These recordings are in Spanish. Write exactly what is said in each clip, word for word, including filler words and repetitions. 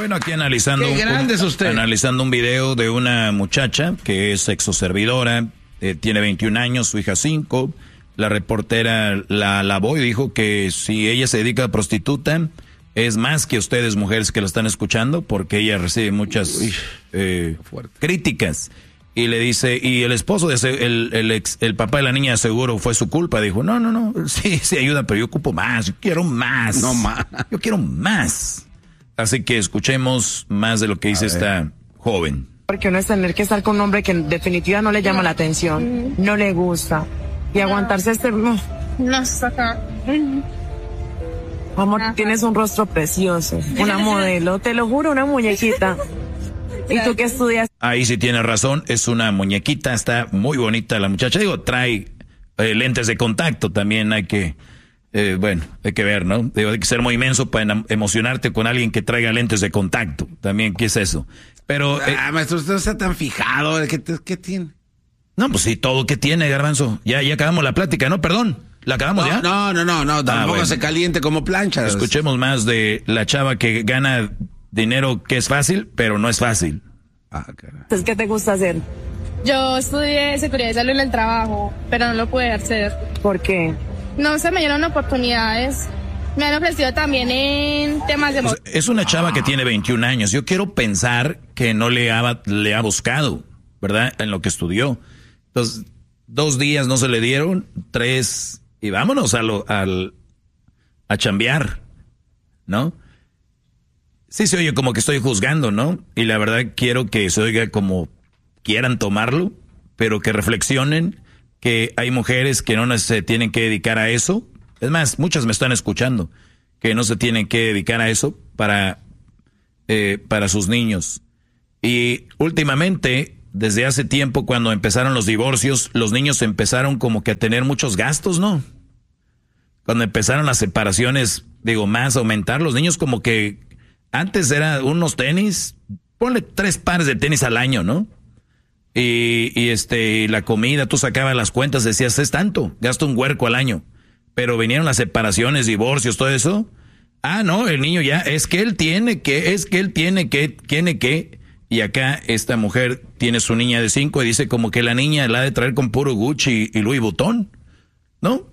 Bueno, aquí analizando, Qué grande es usted. Un, analizando un video de una muchacha que es sexoservidora, eh, tiene veintiún años, su hija cinco. La reportera la alabó y dijo que si ella se dedica a prostituta, es más que ustedes, mujeres que la están escuchando, porque ella recibe muchas eh, críticas. Y le dice, y el esposo, de ese, el, el, ex, el papá de la niña seguro fue su culpa. Dijo, no, no, no, sí, sí ayuda, pero yo ocupo más, yo quiero más. No más. Yo quiero más. Así que escuchemos más de lo que dice esta joven. Porque uno es tener que estar con un hombre que en definitiva no le llama la atención, no le gusta. Y aguantarse este... No, no saca. Amor, tienes un rostro precioso, una modelo, te lo juro, una muñequita. ¿Y tú qué estudias? Ahí sí tiene razón, es una muñequita, está muy bonita la muchacha. Digo, trae eh, lentes de contacto, también hay que, eh, bueno, hay que ver, ¿no? Digo, hay que ser muy inmenso para emocionarte con alguien que traiga lentes de contacto. También, ¿qué es eso? Pero... Eh, ah, maestro, usted no está tan fijado, ¿qué, qué tiene? No, pues sí, todo que tiene, Garbanzo. Ya, ya acabamos la plática, ¿no? Perdón. ¿La acabamos no, ya? No, no, no, no, tampoco ah, bueno. se caliente como plancha. Escuchemos más de la chava que gana dinero que es fácil, pero no es fácil. Ah, caray. Entonces, ¿qué te gusta hacer? Yo estudié seguridad y salud en el trabajo, pero no lo pude hacer. ¿Por qué? No se me dieron oportunidades. Me han ofrecido también en temas de... Pues es una chava ah. que tiene veintiún años. Yo quiero pensar que no le ha, le ha buscado, ¿verdad? En lo que estudió. Entonces, dos días no se le dieron, tres, y vámonos a lo, al, a chambear, ¿no? Sí se oye como que estoy juzgando, ¿no? Y la verdad quiero que se oiga como quieran tomarlo, pero que reflexionen que hay mujeres que no se tienen que dedicar a eso. Es más, muchas me están escuchando, que no se tienen que dedicar a eso para, eh, para sus niños. Y últimamente... Desde hace tiempo, cuando empezaron los divorcios, los niños empezaron como que a tener muchos gastos, ¿no? Cuando empezaron las separaciones, digo, más aumentar, los niños como que antes eran unos tenis, ponle tres pares de tenis al año, ¿no? Y, y este, la comida, tú sacabas las cuentas, decías, es tanto, gasto un huerco al año. Pero vinieron las separaciones, divorcios, todo eso. Ah, no, el niño ya, es que él tiene que, es que él tiene que, tiene que... Y acá esta mujer tiene su niña de cinco y dice como que la niña la ha de traer con puro Gucci y Louis Vuitton, ¿no?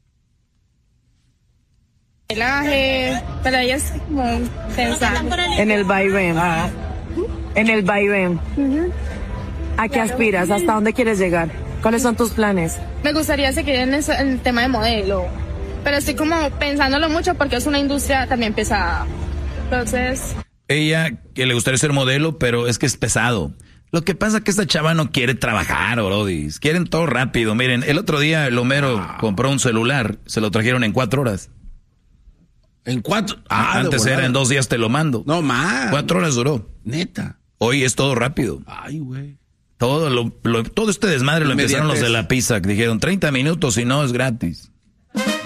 Pelaje, pero ella es como pensar. En el vaivén. Ah. En el vaivén. Uh-huh. ¿A qué aspiras? ¿Hasta dónde quieres llegar? ¿Cuáles son tus planes? Me gustaría seguir en, eso, en el tema de modelo, pero estoy como pensándolo mucho porque es una industria también pesada. Entonces... Ella que le gustaría ser modelo, pero es que es pesado. Lo que pasa es que esta chava no quiere trabajar, brodis. Quieren todo rápido. Miren, el otro día el Homero wow. compró un celular. Se lo trajeron en cuatro horas. ¿En cuatro? Ah, Antes era en dos días te lo mando. No más. Cuatro horas duró. Neta. Hoy es todo rápido. Ay, güey. Todo, lo, lo, todo este desmadre lo empezaron los de la pizza. Que dijeron treinta minutos y no es gratis.